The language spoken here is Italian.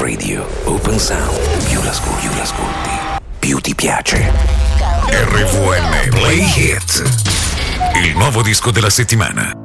Radio Open Sound. Più l'ascolti, più ti piace. RVN Play Hit. Il nuovo disco della settimana.